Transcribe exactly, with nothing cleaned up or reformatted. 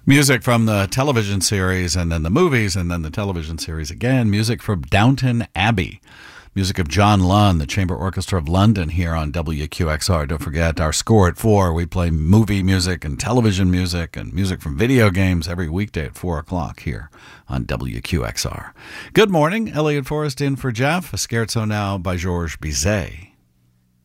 Music from the television series, and then the movies, and then the television series again. Music from Downton Abbey. Music of John Lunn, the Chamber Orchestra of London, here on W Q X R. Don't forget our score at four. We play movie music and television music and music from video games every weekday at four o'clock here on W Q X R. Good morning. Elliot Forrest in for Jeff. A Scherzo now by Georges Bizet.